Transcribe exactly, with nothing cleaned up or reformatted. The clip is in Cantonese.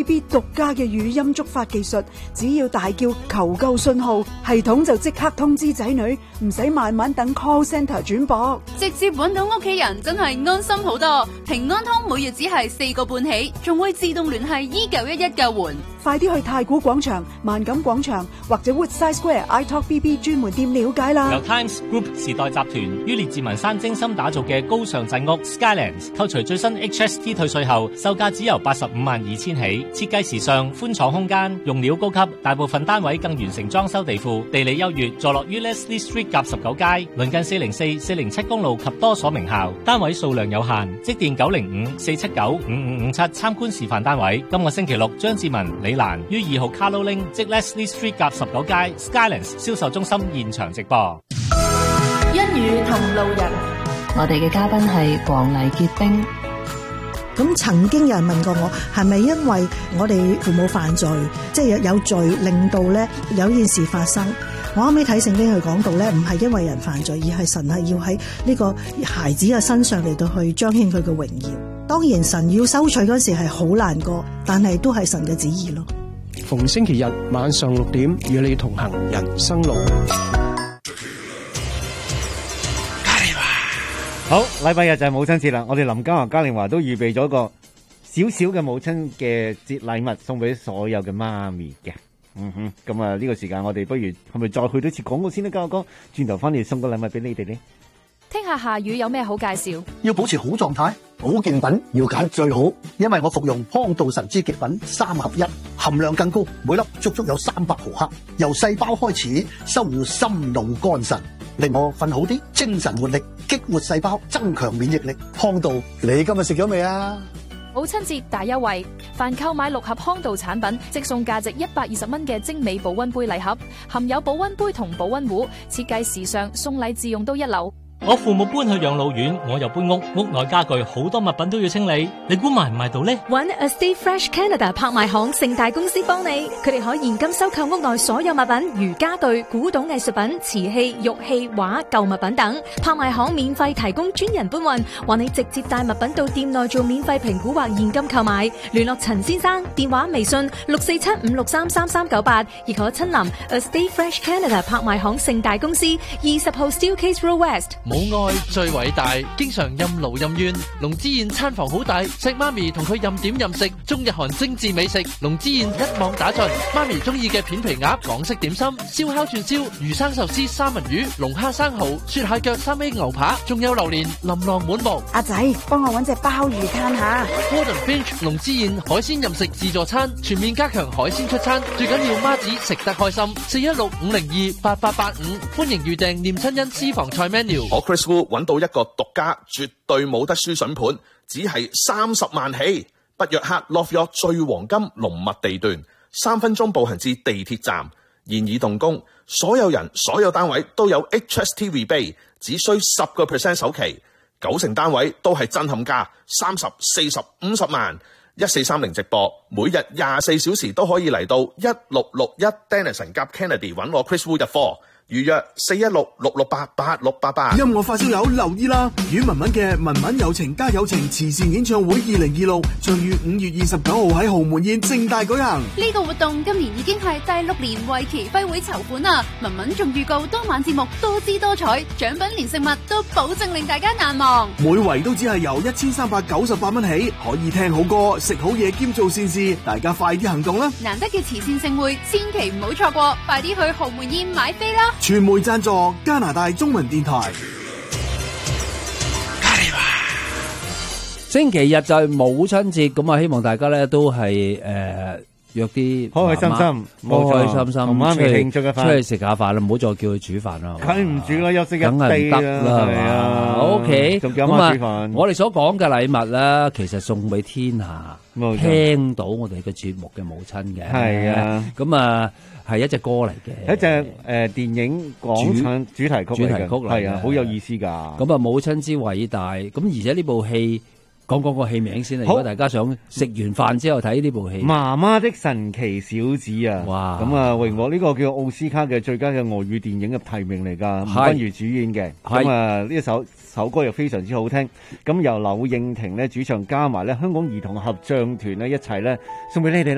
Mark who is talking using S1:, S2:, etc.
S1: B 獨家嘅語音觸發技術，只要大叫求救信號，系統就即刻通知仔女，唔使慢慢等 call centre 轉駁，
S2: 直接揾到屋企人，真係安心好多。平安通每月只係四個半起，仲會自動聯繫一九一一救援。
S1: 快啲去太古廣場、萬錦廣場或者 Woodside Square iTalk B B 專門店了解啦。
S3: 由 Times Group 時代集團於列治文山精心打造嘅高尚鎮屋 Skylands， 扣除最新 H S T 退稅後，售價只由八十五萬二千起。設計時尚，寬敞空間，用料高級，大部分單位更完成裝修地庫，地理優越，坐落於 Leslie Street 甲十九街，鄰近四零四、四零七公路及多所名校。單位數量有限，即電九零五四七九五五五七參觀示範單位。今個星期六，張志文、李蘭於二號 Carlo Ling 即 Leslie Street 甲十九街 Skylands 銷售中心現場直播。
S4: 一語同路人，我哋嘅嘉賓係黃黎潔冰。
S5: 咁曾經有人問過我，係咪因為我哋父母犯罪，即係有罪令到咧有件事發生？我後尾睇聖經佢講到咧，唔係因為人犯罪，而係神係要喺呢個孩子嘅身上嚟到去彰顯佢嘅榮耀。當然神要收取嗰時係好難過，但係都係神嘅旨意咯。
S6: 逢星期日晚上六點，與你同行人生路。
S7: 好，禮拜日就係母親節啦，我哋林家華、嘉玲華都預備咗個少少嘅母親嘅節禮物送俾所有嘅媽咪嘅。嗯哼，咁啊呢個時間我哋不如係咪再去多次廣告先啦，嘉華哥，轉頭翻嚟送個禮物俾你哋呢。
S8: 聽下夏雨有咩好介紹？
S9: 要保持好狀態，保健品要揀最好，因為我服用康道神之極品三合一，含量更高，每粒足足有三百毫克，由細胞開始修護心腦肝腎，令我瞓好啲，精神活力，激活細胞，增強免疫力。康道，你今日食咗未啊？
S8: 母親節大優惠，凡購買六盒康道產品，即送價值一百二十蚊嘅精美保溫杯禮盒，含有保溫杯同保溫壺，設計時尚，送禮自用都一流。
S3: 我父母搬去養老院，我又搬屋，屋內家具好多物品都要清理，你估賣唔賣到呢？
S10: 搵 Estate Fresh Canada 拍賣行盛大公司幫你，佢哋可現金收購屋內所有物品，如家具、古董藝術品、瓷器、玉器、畫、舊物品等。拍賣行免費提供專人搬運，或你直接帶物品到店內做免費評估或現金購買。聯絡陳先生，電話微信六四七五六三三三九八，亦可親臨 Estate Fresh Canada 拍賣行盛大公司二十號 Steelcase Road West。
S11: 母愛最偉大，經常任勞任怨。龍之燕餐房好大，錫媽咪同佢任點任食，中日韓精緻美食，龍之燕一網打盡。媽咪中意嘅片皮鴨、港式點心、燒烤串燒、魚生壽司、三文魚、龍蝦生蠔、雪蟹腳、三味牛扒，仲有榴蓮琳琅滿目。
S1: 阿仔，幫我搵隻鮑魚攤下。
S11: Gordon Finch 龍之燕海鮮任食自助餐，全面加強海鮮出餐，最緊要媽子食得開心。四一六五零二八八八五，歡迎預訂念親恩私房菜 menu。
S12: 我 Chris Wu 揾到一個獨家絕對冇得輸筍盤，只係三十萬起，北約克 Love York 最黃金龍脈地段，三分鐘步行至地鐵站，現已動工，所有人所有單位都有 H S T rebate， 只需十個 percent 首期，九成單位都係震撼價，三十、四十、五十萬，一四三零直播，每日廿四小時都可以嚟到一六六一 Denison 夾 Kennedy 揾我 Chris Wu 入貨。預約四一六六六八八六八八。
S13: 音樂發燒友留意啦！阮文文嘅文文友情加友情慈善演唱會二零二六將於五月二十九號喺豪門宴盛大舉行。
S2: 呢個活動今年已經係第六年為期輝會籌款啦！文文仲預告當晚節目多姿多彩，獎品連食物都保證令大家難忘。
S13: 每圍都只係由一千三百九十八蚊起，可以聽好歌、食好嘢兼做善事，大家快啲行動啦！
S2: 難得嘅慈善盛會，千祈唔好錯過，快啲去豪門宴買飛啦！
S13: 傳媒贊助加拿大中文電台。
S14: 星期日就係母親節，咁啊希望大家咧都係誒約啲
S7: 開開心心，
S14: 開開心心，
S7: 同媽咪慶祝一番，
S14: 出去食下飯啦，唔好再叫佢煮飯啦。
S7: 梗唔煮啦，休息一
S14: 梗係唔得啦，係啊。O K，咁啊，我哋所講嘅禮物咧，其實送俾天下聽到我哋嘅節目嘅母親嘅。係啊，咁啊。係一隻歌嚟嘅，
S7: 一隻誒、呃、電影港產主題曲，主題曲係啊，好有意思㗎。
S14: 咁啊，母親之偉大，咁而且呢部戲講講個戲名先啦。如果大家想食完飯之後睇呢部戲，《
S7: 媽媽的神奇小子》啊，
S14: 哇！
S7: 咁啊，榮獲呢個叫奧斯卡嘅最佳嘅外語電影嘅提名嚟㗎，吳君如主演嘅。咁啊，呢一首首歌又非常之好聽。咁由柳應廷咧主唱加埋咧香港兒童合唱團咧一齊咧送俾你哋。